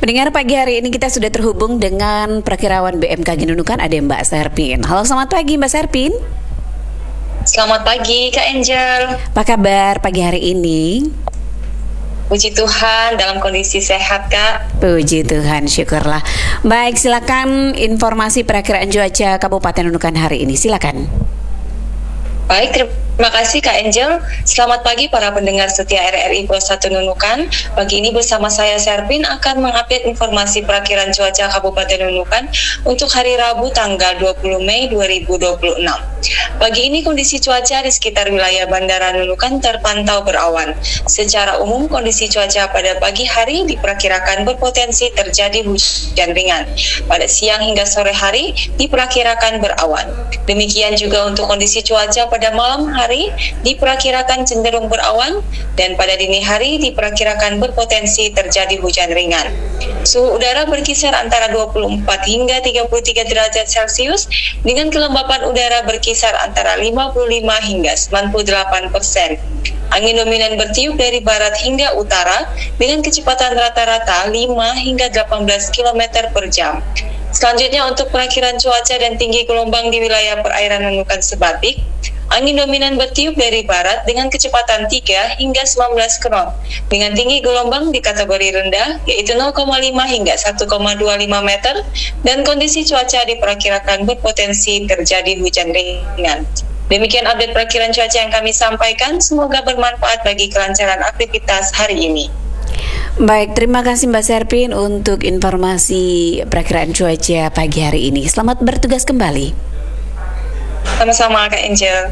Pendengar, pagi hari ini kita sudah terhubung dengan Prakirawan BMKG Nunukan, ada Mbak Serpin. Halo, selamat pagi Mbak Serpin. Selamat pagi Kak Angel. Apa kabar pagi hari ini? Puji Tuhan dalam kondisi sehat Kak. Puji Tuhan, syukurlah. Baik, silakan informasi perakiraan cuaca Kabupaten Nunukan hari ini, silakan. Baik, terima kasih Kak Angel. Selamat pagi para pendengar setia RRI Pro 1 Nunukan. Pagi ini bersama saya Serpin akan mengupdate informasi perakiraan cuaca Kabupaten Nunukan untuk hari Rabu tanggal 20 Mei 2026. Pagi ini kondisi cuaca di sekitar wilayah Bandara Nunukan terpantau berawan. Secara umum kondisi cuaca pada pagi hari diperkirakan berpotensi terjadi hujan ringan. Pada siang hingga sore hari diperkirakan berawan. Demikian juga untuk kondisi cuaca pada malam hari diperkirakan cenderung berawan dan pada dini hari diperkirakan berpotensi terjadi hujan ringan. Suhu udara berkisar antara 24 hingga 33 derajat Celcius dengan kelembapan udara berkisar antara 55 hingga 98%. Angin dominan bertiup dari barat hingga utara dengan kecepatan rata-rata 5 hingga 18 km per jam. Selanjutnya untuk perakiraan cuaca dan tinggi gelombang di wilayah perairan Nunukan Sebatik, angin dominan bertiup dari barat dengan kecepatan 3 hingga 19 knot, dengan tinggi gelombang di kategori rendah yaitu 0,5 hingga 1,25 meter, dan kondisi cuaca diperkirakan berpotensi terjadi hujan ringan. Demikian update perakiraan cuaca yang kami sampaikan, semoga bermanfaat bagi kelancaran aktivitas hari ini. Baik, terima kasih Mbak Serpin untuk informasi perakiraan cuaca pagi hari ini. Selamat bertugas kembali. Sama-sama Kak Angel.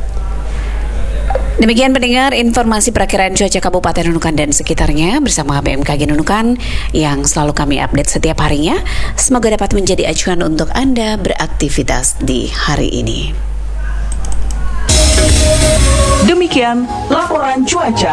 Demikian pendengar informasi perakiraan cuaca Kabupaten Nunukan dan sekitarnya bersama BMKG Nunukan yang selalu kami update setiap harinya. Semoga dapat menjadi acuan untuk Anda beraktivitas di hari ini. Demikian laporan cuaca